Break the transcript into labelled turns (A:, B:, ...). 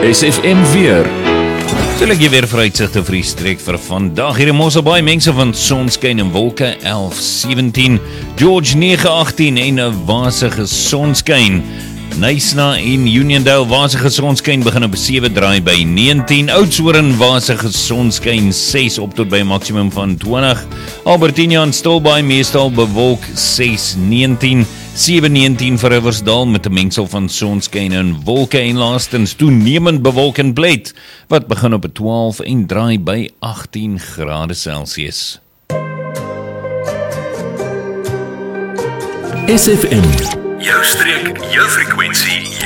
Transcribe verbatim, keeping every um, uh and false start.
A: S F M weer.
B: Sal ek jy weer vooruitsigte vir die streek vir vandag. Hier in Mosselbaai, mense van sonskyn en wolke, elf sewentien, George negen agttien en 'n wasige sonskyn. Nysna en Uniondale, wasige sonskyn begin op sewe draai by negentien, Oudtshoorn wasige sonskyn ses op tot by 'n maksimum van twintig, Albertina en Stilbaai meestal bewolk ses negentien, sewe negentien vir Riversdal met 'n mengsel van sonskyn en wolke en laastens toenemend bewolk en blyd wat begin op twaalf en draai by agttien grade Celsius.
A: S F M.
C: Jou streek, jou frekwensie,